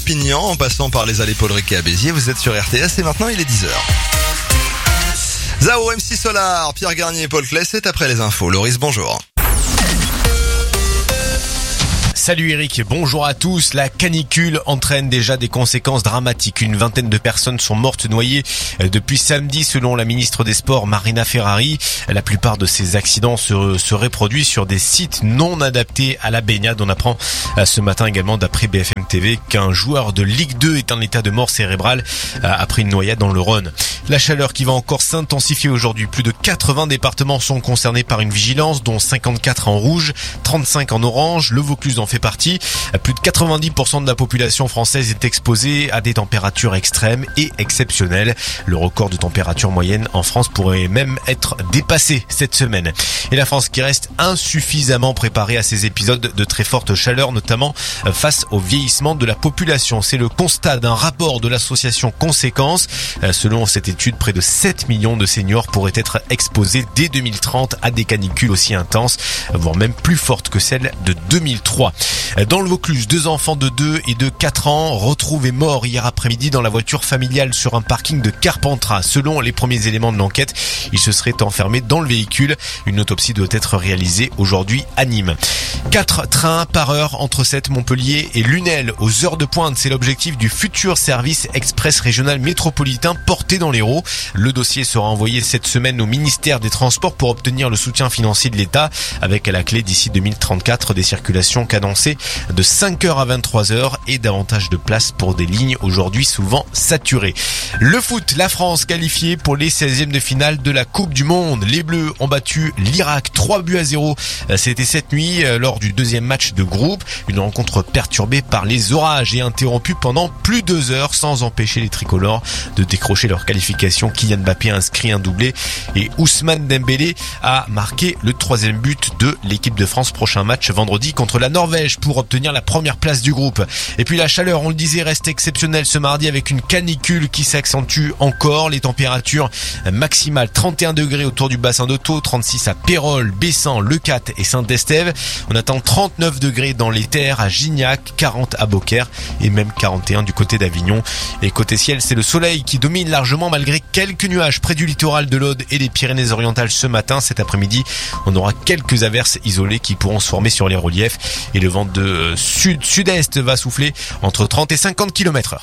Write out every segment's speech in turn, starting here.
Perpignan, en passant par les allées Paul Riquet à Béziers. Vous êtes sur RTS et maintenant il est 10h. Zao, MC Solar, Pierre Garnier et Paul Claes, c'est après les infos. Loris, bonjour. Salut Eric, bonjour à tous. La canicule entraîne déjà des conséquences dramatiques. Une vingtaine de personnes sont mortes noyées depuis samedi selon la ministre des Sports Marina Ferrari. La plupart de ces accidents seraient produits sur des sites non adaptés à la baignade. On apprend ce matin également d'après BFM TV qu'un joueur de Ligue 2 est en état de mort cérébrale après une noyade dans le Rhône. La chaleur qui va encore s'intensifier aujourd'hui. Plus de 80 départements sont concernés par une vigilance, dont 54 en rouge, 35 en orange. Le Vaucluse en fait partie. Plus de 90% de la population française est exposée à des températures extrêmes et exceptionnelles. Le record de température moyenne en France pourrait même être dépassé cette semaine. Et la France qui reste insuffisamment préparée à ces épisodes de très forte chaleur, notamment face au vieillissement de la population. C'est le constat d'un rapport de l'association Conséquences. Selon cette étude, près de 7 millions de seniors pourraient être exposés dès 2030 à des canicules aussi intenses, voire même plus fortes que celles de 2003. Dans le Vaucluse, 2 enfants de 2 et de 4 ans retrouvés morts hier après-midi dans la voiture familiale sur un parking de Carpentras. Selon les premiers éléments de l'enquête, ils se seraient enfermés dans le véhicule. Une autopsie doit être réalisée aujourd'hui à Nîmes. 4 trains par heure entre Montpellier et Lunel aux heures de pointe. C'est l'objectif du futur service express régional métropolitain porté dans l'Hérault. Le dossier sera envoyé cette semaine au ministère des Transports pour obtenir le soutien financier de l'État, avec à la clé d'ici 2034 des circulations cadencées de 5h à 23h et davantage de place pour des lignes aujourd'hui souvent saturées. Le foot, la France qualifiée pour les 16e de finale de la Coupe du Monde. Les Bleus ont battu l'Irak 3-0. C'était cette nuit lors du deuxième match de groupe. Une rencontre perturbée par les orages et interrompue pendant plus de 2 heures sans empêcher les tricolores de décrocher leur qualification. Kylian Mbappé a inscrit un doublé et Ousmane Dembélé a marqué le 3e but de l'équipe de France. Prochain match vendredi contre la Norvège pour obtenir la première place du groupe. Et puis la chaleur, on le disait, reste exceptionnelle ce mardi avec une canicule qui s'accentue encore. Les températures maximales 31 degrés autour du bassin d'Otto, 36 à Pérols, Bessan, Leucate et Saint-Estève. On attend 39 degrés dans les terres à Gignac, 40 à Beaucaire et même 41 du côté d'Avignon. Et côté ciel, c'est le soleil qui domine largement malgré quelques nuages près du littoral de l'Aude et des Pyrénées-Orientales ce matin. Cet après-midi, on aura quelques averses isolées qui pourront se former sur les reliefs et le vent de sud-sud-est va souffler entre 30 et 50 km/h.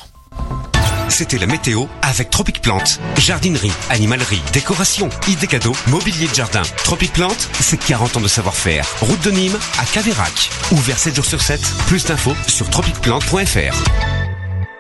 C'était la météo avec Tropic Plante. Jardinerie, animalerie, décoration, idées cadeaux, mobilier de jardin. Tropic Plante, c'est 40 ans de savoir-faire. Route de Nîmes à Caveyrac. Ouvert 7 jours sur 7. Plus d'infos sur tropicplante.fr.